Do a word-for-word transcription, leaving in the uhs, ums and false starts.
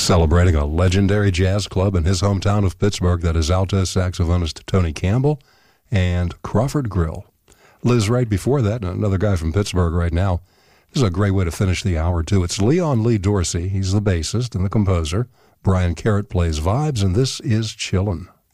Celebrating a legendary jazz club in his hometown of Pittsburgh, that is alto saxophonist Tony Campbell and Crawford Grill. Liz, right before that, another guy from Pittsburgh right now. This is a great way to finish the hour, too. It's Leon Lee Dorsey. He's the bassist and the composer. Brian Carrott plays vibes, and this is Chillin'.